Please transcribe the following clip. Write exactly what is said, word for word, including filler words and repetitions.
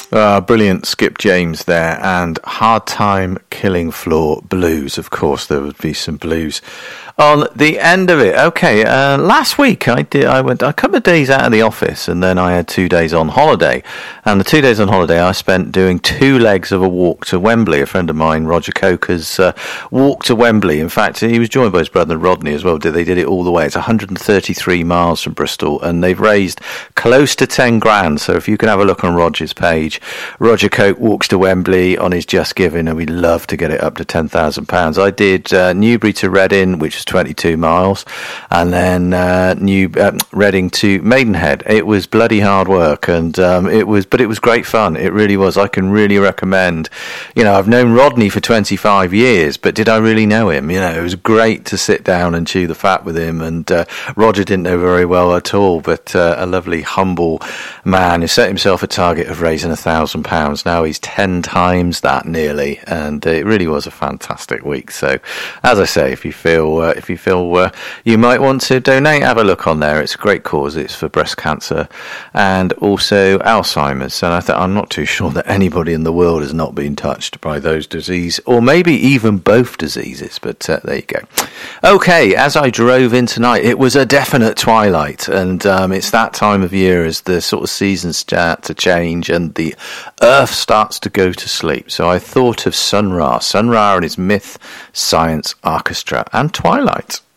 Uh, brilliant Skip James there, and Hard Time Killing Floor Blues. Of course, there would be some blues on the end of it. Okay, uh, last week I did. I went a couple of days out of the office, and then I had two days on holiday. And the two days on holiday I spent doing two legs of a walk to Wembley. A friend of mine, Roger Coker's uh, walk to Wembley. In fact, he was joined by his brother Rodney as well. They did it all the way. It's one hundred thirty-three miles from Bristol, and they've raised close to ten grand. So if you can have a look on Roger's page, Roger Coke walks to Wembley on his Just Giving, and we'd love to get it up to ten thousand pounds. I did uh, Newbury to Reading, which is twenty-two miles, and then uh, New uh, Reading to Maidenhead. It was bloody hard work, and um, it was, but it was great fun. It really was. I can really recommend. You know, I've known Rodney for twenty-five years, but did I really know him? You know, it was great to sit down and chew the fat with him, and uh, Roger didn't know very well at all, but uh, a lovely, humble man who set himself a target of raising a thousand pounds. Now he's ten times that nearly, and it really was a fantastic week. So, as I say, if you feel uh, if you feel uh, you might want to donate, have a look on there. It's a great cause. It's for breast cancer and also Alzheimer's. And I th- I'm not too sure that anybody in the world has not been touched by those diseases, or maybe even both diseases. But uh, there you go. Okay, as I drove in tonight, it was a definite twilight, and um, it's that time of year as the sort of seasons start to change and the Earth starts to go to sleep. So I thought of Sun Ra, Sun Ra and his Myth Science Orchestra, and Twilight.